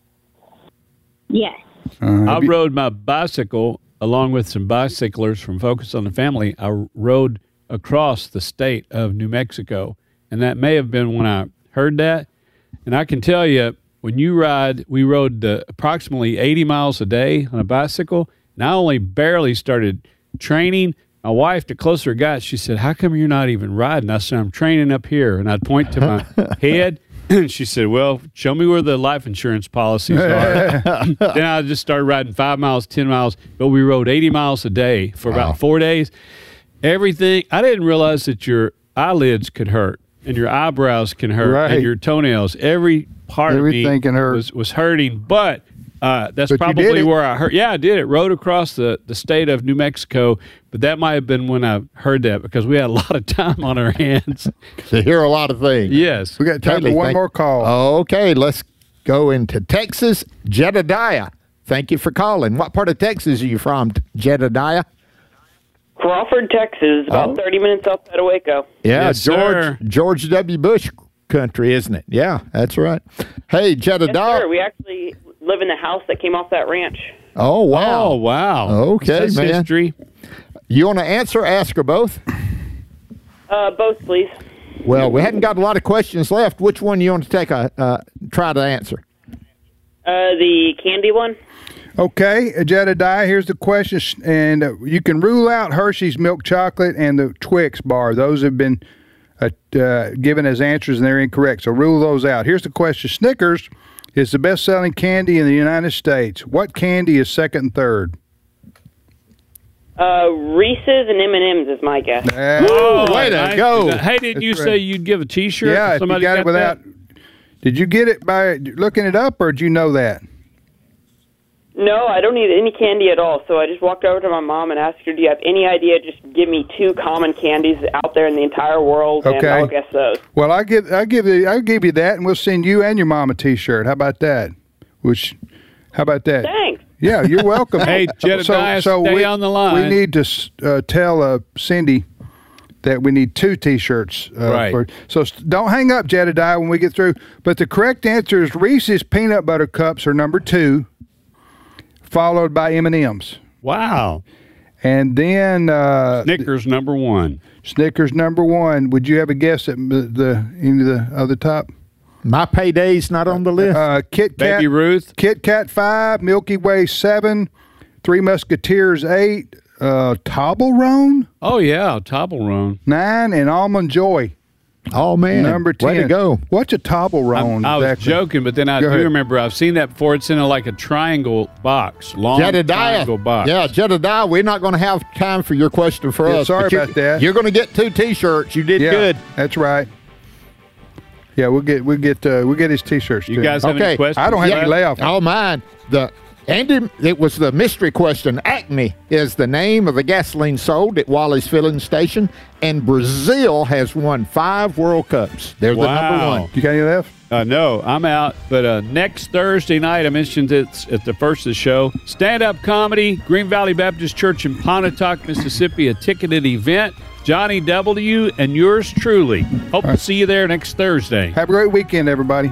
Yes. I rode my bicycle along with some bicyclers from Focus on the Family. I rode across the state of New Mexico, and that may have been when I heard that. And I can tell you, when you ride, we rode approximately 80 miles a day on a bicycle, and I only barely started training. My wife, the closer it got, she said, "How come you're not even riding?" I said, "I'm training up here," and I'd point to my head. And she said, "Well, show me where the life insurance policies are." Then I just started riding 5 miles, 10 miles, but we rode 80 miles a day for about 4 days. Everything, I didn't realize that your eyelids could hurt and your eyebrows can hurt and your toenails. Every part Everything of me can hurt. was hurting, but that's But you did probably it. where I hurt. Yeah, I did it. Rode across the state of New Mexico, but that might have been when I heard that because we had a lot of time on our hands. To hear a lot of things. Yes. We got time for one more call. Okay, let's go into Texas. Jedediah, thank you for calling. What part of Texas are you from, Jedediah? Crawford, Texas, about 30 minutes outside of Waco. Yeah, Yes, sir. George W. Bush country, isn't it? Yeah, that's right. Hey, Jedediah. Yes, sir. We actually live in the house that came off that ranch. Oh, wow. Oh, wow. Okay, That's man. history. You want to answer, ask, or both? Both, please. Well, we hadn't got a lot of questions left. Which one you want to take try to answer? The candy one. Okay, Jedediah, here's the question, and you can rule out Hershey's milk chocolate and the Twix bar. Those have been given as answers, and they're incorrect, so rule those out. Here's the question. Snickers is the best-selling candy in the United States. What candy is second and third? Reese's and M&M's is my guess. Way to go. Hey, didn't you say you'd give a T-shirt? Yeah, if if you somebody got it without... Did you get it by looking it up, or did you know that? No, I don't need any candy at all. So I just walked over to my mom and asked her, "Do you have any idea? Just give me 2 common candies out there in the entire world, and Okay. I'll guess those." Well, I'll give you that, and we'll send you and your mom a T-shirt. How about that? How about that? Thanks. Yeah, you're welcome. Hey, Jedediah, stay on the line. We need to tell Cindy that we need 2 T-shirts. Right. So don't hang up, Jedediah, when we get through. But the correct answer is Reese's Peanut Butter Cups are number 2, followed by M&M's. Wow. And then Snickers number 1. Snickers number 1. Would you have a guess at any of the other top? My payday's not on the list. Kit Kat, Baby Ruth. Kit Kat 5, Milky Way 7, Three Musketeers 8, Toblerone Oh, yeah, Toblerone. 9, and Almond Joy Oh, man. number 10. Way to go. What's a Toblerone? I was exactly? joking, but then I Go do ahead. remember I've seen that before. It's in like a triangle box, long Jedediah. triangle box. Yeah, Jedediah, we're not going to have time for your question for Yeah, us. sorry but about that. You're going to get 2 T-shirts. You did Yeah, good. that's right. Yeah, we'll get his T-shirts. You too. guys have any questions? I don't have any left. Oh, mine. It was the mystery question. Acme is the name of the gasoline sold at Wally's filling station, and Brazil has won 5 World Cups. They're the number 1. You got any left? No, I'm out. But next Thursday night, I mentioned it's at the first of the show, stand-up comedy, Green Valley Baptist Church in Pontotoc, Mississippi, a ticketed event. Johnny W. and yours truly. Hope to see you there next Thursday. Have a great weekend, everybody.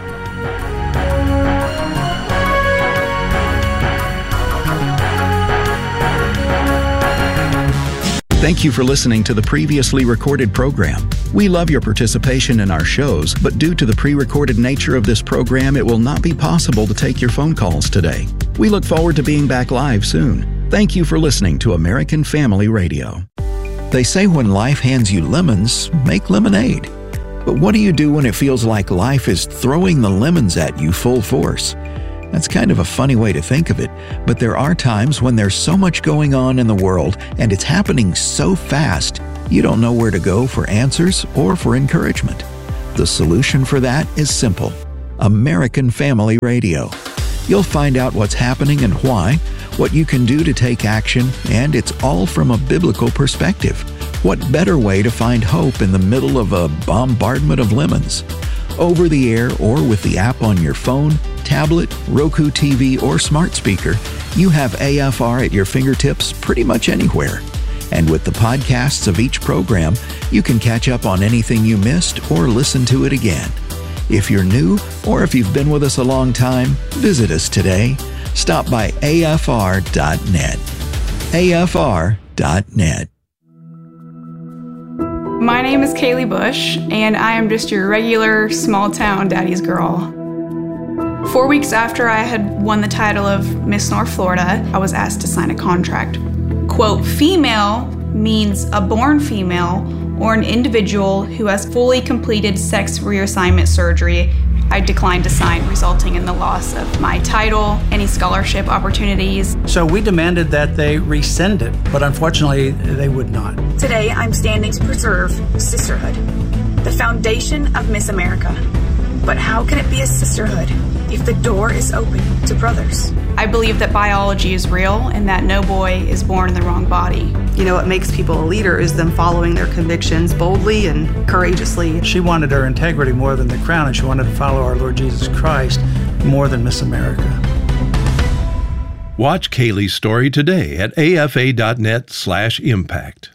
Thank you for listening to the previously recorded program. We love your participation in our shows, but due to the pre-recorded nature of this program, it will not be possible to take your phone calls today. We look forward to being back live soon. Thank you for listening to American Family Radio. They say when life hands you lemons, make lemonade. But what do you do when it feels like life is throwing the lemons at you full force? That's kind of a funny way to think of it, but there are times when there's so much going on in the world and it's happening so fast, you don't know where to go for answers or for encouragement. The solution for that is simple: American Family Radio. You'll find out what's happening and why, what you can do to take action, and it's all from a biblical perspective. What better way to find hope in the middle of a bombardment of lemons? Over the air or with the app on your phone, tablet, Roku TV, or smart speaker, you have AFR at your fingertips pretty much anywhere. And with the podcasts of each program, you can catch up on anything you missed or listen to it again. If you're new or if you've been with us a long time, visit us today. Stop by afr.net. afr.net. My name is Kaylee Bush, and I am just your regular small-town daddy's girl. 4 weeks after I had won the title of Miss North Florida, I was asked to sign a contract. Quote, female means a born female or an individual who has fully completed sex reassignment surgery. I declined to sign, resulting in the loss of my title, any scholarship opportunities. So we demanded that they rescind it, but unfortunately, they would not. Today, I'm standing to preserve sisterhood, the foundation of Miss America. But how can it be a sisterhood if the door is open to brothers? I believe that biology is real and that no boy is born in the wrong body. You know, what makes people a leader is them following their convictions boldly and courageously. She wanted her integrity more than the crown, and she wanted to follow our Lord Jesus Christ more than Miss America. Watch Kaylee's story today at afa.net/impact.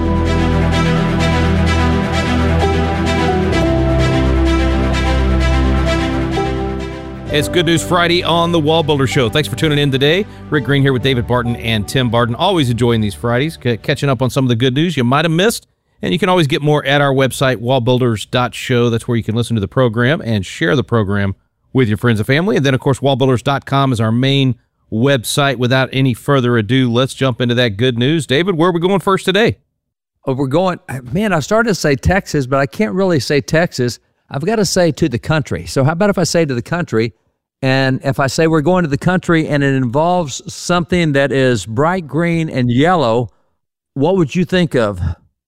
It's Good News Friday on the Wall Builder Show. Thanks for tuning in today. Rick Green here with David Barton and Tim Barton. Always enjoying these Fridays, catching up on some of the good news you might have missed. And you can always get more at our website, wallbuilders.show. That's where you can listen to the program and share the program with your friends and family. And then, of course, wallbuilders.com is our main website. Without any further ado, let's jump into that good news. David, where are we going first today? Oh, we're going, man, I started to say Texas, but I can't really say Texas. I've got to say to the country. So how about if I say to the country, and if I say we're going to the country and it involves something that is bright green and yellow, what would you think of?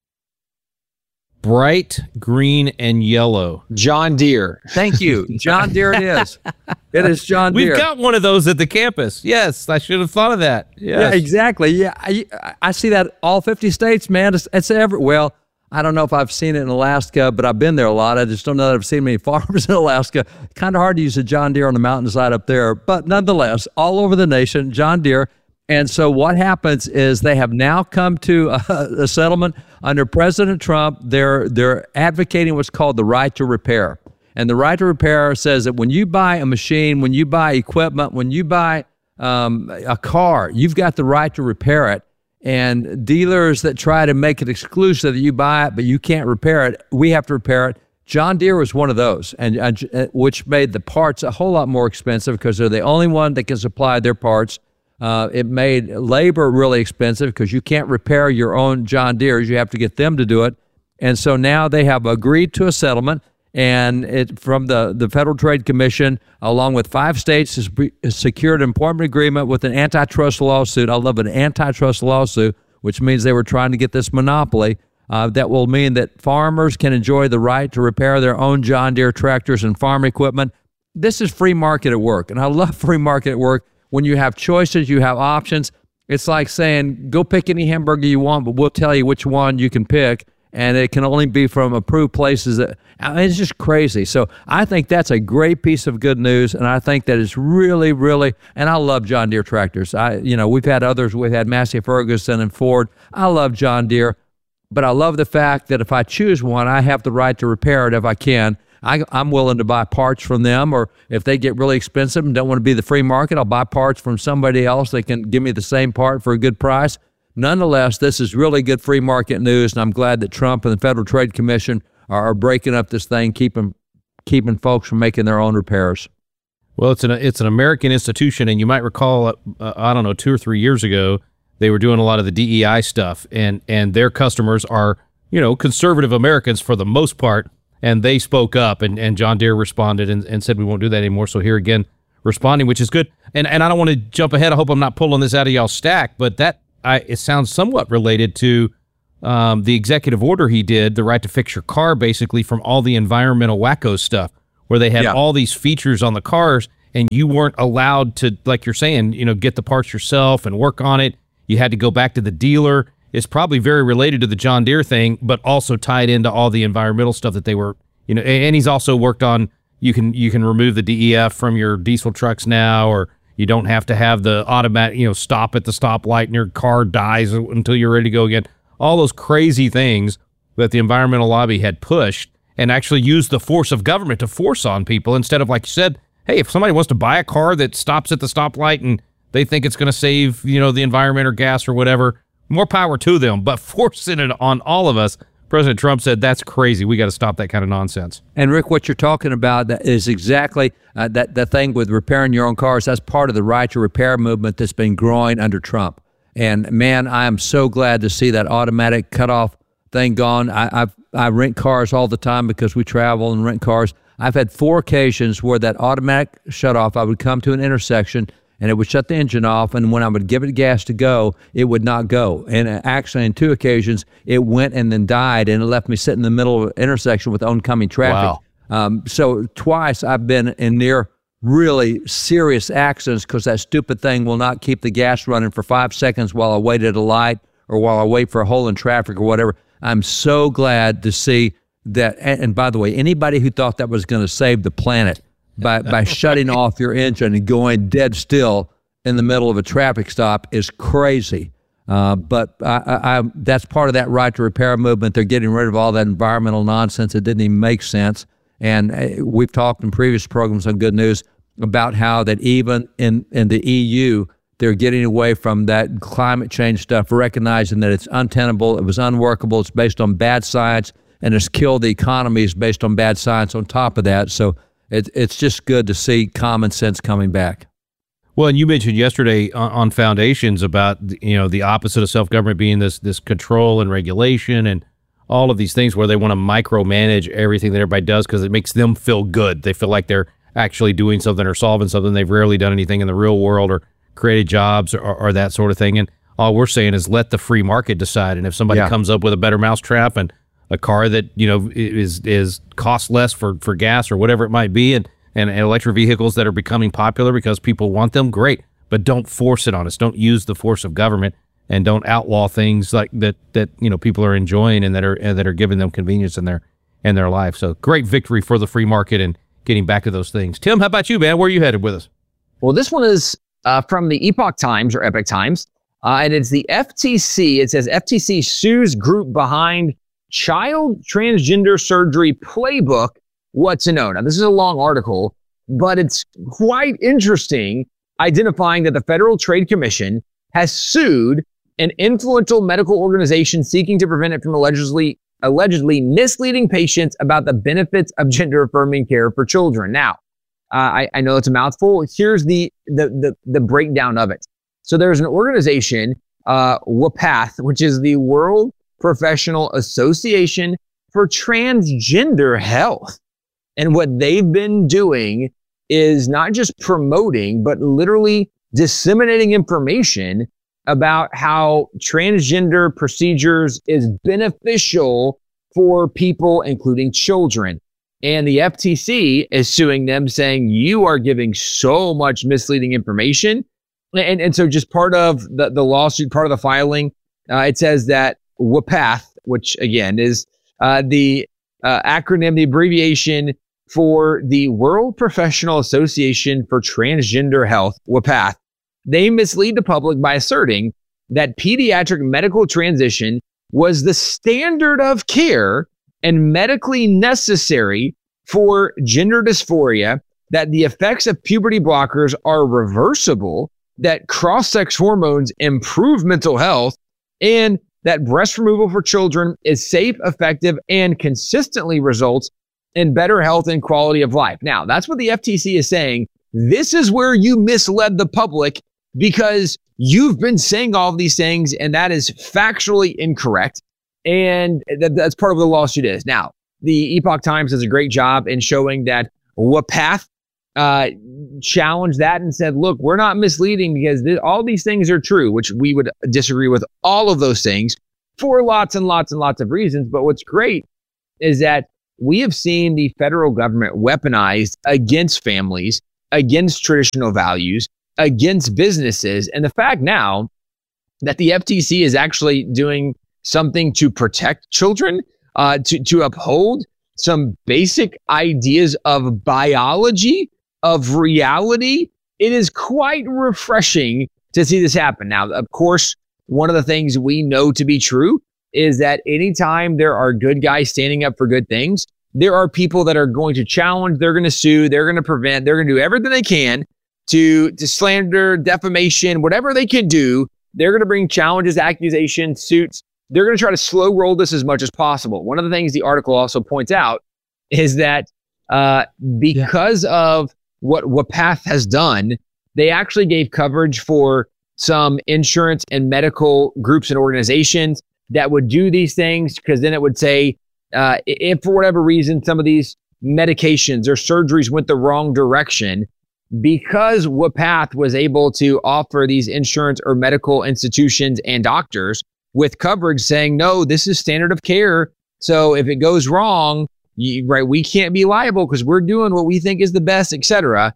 Bright green and yellow. John Deere. Thank you. John Deere it is. It is John Deere. We've got one of those at the campus. Yes, I should have thought of that. Yes. Yeah, exactly. Yeah, I see that all 50 states, man. It's everywhere. Well, I don't know if I've seen it in Alaska, but I've been there a lot. I just don't know that I've seen many farmers in Alaska. Kind of hard to use a John Deere on the mountainside up there. But nonetheless, all over the nation, John Deere. And so what happens is they have now come to a settlement under President Trump. They're advocating what's called the right to repair. And the right to repair says that when you buy a machine, when you buy equipment, when you buy a car, you've got the right to repair it. And dealers that try to make it exclusive that you buy it, but you can't repair it, we have to repair it. John Deere was one of those, and which made the parts a whole lot more expensive because they're the only one that can supply their parts. It made labor really expensive because you can't repair your own John Deeres. You have to get them to do it. And so now they have agreed to a settlement, and it from the Federal Trade Commission, along with 5 states, has secured an employment agreement with an antitrust lawsuit. I love an antitrust lawsuit, which means they were trying to get this monopoly. That will mean that farmers can enjoy the right to repair their own John Deere tractors and farm equipment. This is free market at work, and I love free market at work. When you have choices, you have options. It's like saying, go pick any hamburger you want, but we'll tell you which one you can pick. And it can only be from approved places. It's just crazy. So I think that's a great piece of good news, and I think that is really, really. And I love John Deere tractors. We've had others. We've had Massey Ferguson and Ford. I love John Deere, but I love the fact that if I choose one, I have the right to repair it if I can. I'm willing to buy parts from them, or if they get really expensive and don't want to be the free market, I'll buy parts from somebody else that can give me the same part for a good price. Nonetheless, this is really good free market news, and I'm glad that Trump and the Federal Trade Commission are breaking up this thing, keeping folks from making their own repairs. Well, it's an American institution, and you might recall, I don't know, 2 or 3 years ago, they were doing a lot of the DEI stuff, and their customers are, conservative Americans for the most part, and they spoke up, and John Deere responded and said we won't do that anymore. So here again, responding, which is good. And I don't want to jump ahead. I hope I'm not pulling this out of y'all's stack, but it sounds somewhat related to the executive order he did, the right to fix your car, basically from all the environmental wacko stuff, where they had all these features on the cars, and you weren't allowed to, like you're saying, get the parts yourself and work on it. You had to go back to the dealer. It's probably very related to the John Deere thing, but also tied into all the environmental stuff that they were, and he's also worked on, you can remove the DEF from your diesel trucks now, or you don't have to have the automatic, stop at the stoplight and your car dies until you're ready to go again. All those crazy things that the environmental lobby had pushed, and actually used the force of government to force on people instead of, like you said, hey, if somebody wants to buy a car that stops at the stoplight and they think it's going to save, the environment or gas or whatever, more power to them. But forcing it on all of us, President Trump said, that's crazy. We got to stop that kind of nonsense. And Rick, what you're talking about that is exactly that thing with repairing your own cars. That's part of the right to repair movement that's been growing under Trump. And man, I am so glad to see that automatic cutoff thing gone. I rent cars all the time because we travel and rent cars. I've had 4 occasions where that automatic shut off, I would come to an intersection and it would shut the engine off, and when I would give it gas to go, it would not go. And actually, on 2 occasions, it went and then died, and it left me sitting in the middle of an intersection with oncoming traffic. Wow. So twice I've been in near really serious accidents because that stupid thing will not keep the gas running for 5 seconds while I wait at a light or while I wait for a hole in traffic or whatever. I'm so glad to see that. And by the way, anybody who thought that was going to save the planet by shutting off your engine and going dead still in the middle of a traffic stop is crazy. But that's part of that right to repair movement. They're getting rid of all that environmental nonsense that didn't even make sense. And we've talked in previous programs on Good News about how that even in the EU, they're getting away from that climate change stuff, recognizing that it's untenable, it was unworkable, it's based on bad science, and it's killed the economies based on bad science on top of that. So it's just good to see common sense coming back. Well, and you mentioned yesterday on Foundations about, the opposite of self-government being this control and regulation and all of these things where they want to micromanage everything that everybody does because it makes them feel good. They feel like they're actually doing something or solving something. They've rarely done anything in the real world or created jobs or that sort of thing. And all we're saying is let the free market decide. And if somebody comes up with a better mousetrap and a car that, is cost less for gas or whatever it might be, and electric vehicles that are becoming popular because people want them, great. But don't force it on us. Don't use the force of government, and don't outlaw things like that people are enjoying and that are giving them convenience in their life. So great victory for the free market and getting back to those things. Tim, how about you, man? Where are you headed with us? Well, this one is from the Epoch Times or Epic Times, and it's the FTC. It says FTC sues group behind child transgender surgery playbook, what to know. Now, this is a long article, but it's quite interesting, identifying that the Federal Trade Commission has sued an influential medical organization seeking to prevent it from allegedly misleading patients about the benefits of gender-affirming care for children. Now, I know it's a mouthful. Here's the breakdown of it. So there's an organization, WPATH, which is the World Professional Association for Transgender Health. And what they've been doing is not just promoting, but literally disseminating information about how transgender procedures is beneficial for people, including children. And the FTC is suing them, saying you are giving so much misleading information. And so just part of the lawsuit, part of the filing, it says that WPATH, which again is the acronym, the abbreviation for the World Professional Association for Transgender Health, WPATH, they mislead the public by asserting that pediatric medical transition was the standard of care and medically necessary for gender dysphoria, that the effects of puberty blockers are reversible, that cross-sex hormones improve mental health, and that breast removal for children is safe, effective, and consistently results in better health and quality of life. Now, that's what the FTC is saying this is where you misled the public because you've been saying all of these things and that is factually incorrect. And that's part of what the lawsuit is. Now, the Epoch Times does a great job in showing that WAPATH challenged that and said, look, we're not misleading because all these things are true, which we would disagree with all of those things for lots and lots and lots of reasons. But what's great is that we have seen the federal government weaponized against families, against traditional values, against businesses. And the fact now that the FTC is actually doing something to protect children, to uphold some basic ideas of biology, of reality, it is quite refreshing to see this happen. Now, of course, one of the things we know to be true is that anytime there are good guys standing up for good things, there are people that are going to challenge, they're going to sue, they're going to prevent, they're going to do everything they can to slander, defamation, whatever they can do. They're going to bring challenges, accusations, suits. They're going to try to slow roll this as much as possible. One of the things the article also points out is that because of what WAPATH has done, they actually gave coverage for some insurance and medical groups and organizations that would do these things, because then it would say, if for whatever reason some of these medications or surgeries went the wrong direction, because WAPATH was able to offer these insurance or medical institutions and doctors with coverage saying, no, this is standard of care. So if it goes wrong, we can't be liable because we're doing what we think is the best, etc.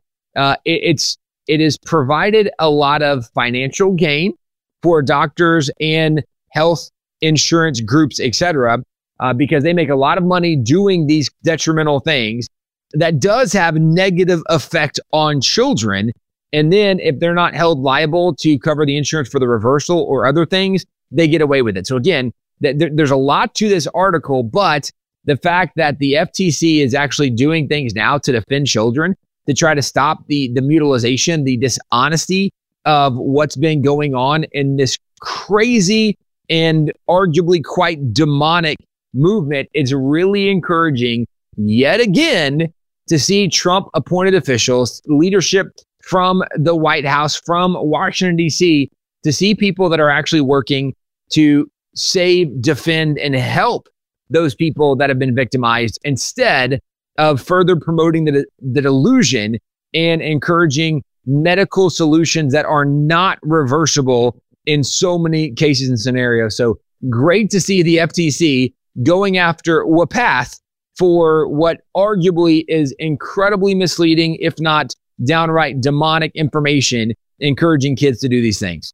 It has provided a lot of financial gain for doctors and health insurance groups, etc., because they make a lot of money doing these detrimental things that does have negative effect on children. And then if they're not held liable to cover the insurance for the reversal or other things, they get away with it. So again, there's a lot to this article, but the fact that the FTC is actually doing things now to defend children, to try to stop the mutilization, the dishonesty of what's been going on in this crazy and arguably quite demonic movement, is really encouraging yet again to see Trump appointed officials, leadership from the White House, from Washington, D.C., to see people that are actually working to save, defend, and help those people that have been victimized, instead of further promoting the delusion and encouraging medical solutions that are not reversible in so many cases and scenarios. So great to see the FTC going after WAPATH for what arguably is incredibly misleading, if not downright demonic information, encouraging kids to do these things.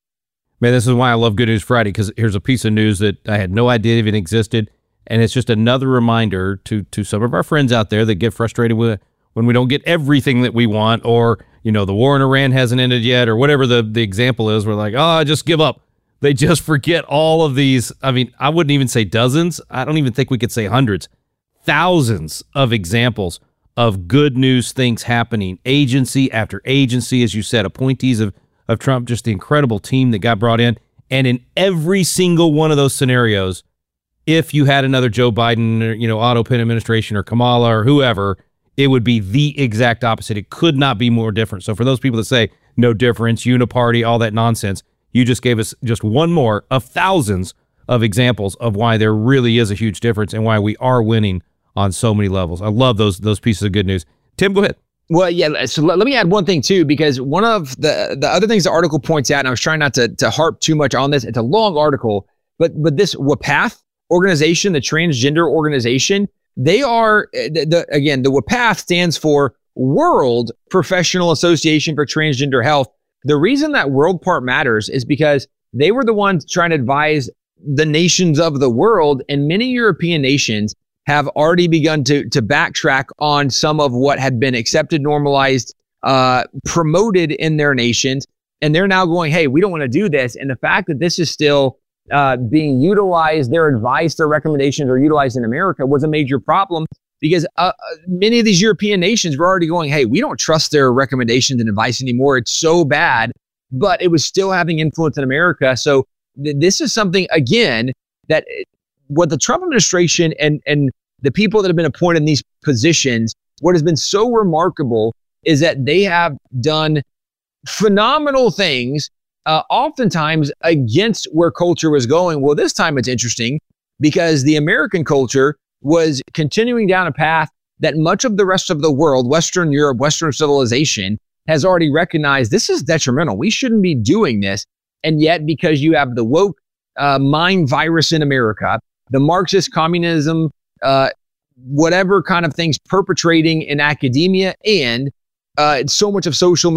Man, this is why I love Good News Friday, because here's a piece of news that I had no idea even existed. And it's just another reminder to some of our friends out there that get frustrated with when we don't get everything that we want, or, the war in Iran hasn't ended yet, or whatever the example is. We're like, oh, just give up. They just forget all of these. I mean, I wouldn't even say dozens. I don't even think we could say hundreds. Thousands of examples of good news things happening. Agency after agency, as you said, appointees of Trump, just the incredible team that got brought in. And in every single one of those scenarios, if you had another Joe Biden or, Otto Penn administration or Kamala or whoever, it would be the exact opposite. It could not be more different. So for those people that say no difference, uniparty, all that nonsense, you just gave us just one more of thousands of examples of why there really is a huge difference and why we are winning on so many levels. I love those pieces of good news. Tim, go ahead. Well, yeah, so let me add one thing, too, because one of the other things the article points out, and I was trying not to harp too much on this, it's a long article, but this WAPATH organization, the transgender organization, they are, the WAPATH stands for World Professional Association for Transgender Health. The reason that world part matters is because they were the ones trying to advise the nations of the world, and many European nations have already begun to backtrack on some of what had been accepted, normalized, promoted in their nations. And they're now going, hey, we don't want to do this. And the fact that this is still being utilized, their advice, their recommendations are utilized in America was a major problem, because many of these European nations were already going, hey, we don't trust their recommendations and advice anymore. It's so bad. But it was still having influence in America. So this is something, again, that what the Trump administration and the people that have been appointed in these positions, what has been so remarkable is that they have done phenomenal things, oftentimes against where culture was going. Well, this time it's interesting because the American culture was continuing down a path that much of the rest of the world, Western Europe, Western civilization, has already recognized this is detrimental. We shouldn't be doing this. And yet, because you have the woke mind virus in America, the Marxist communism, whatever kind of things perpetrating in academia, and so much of social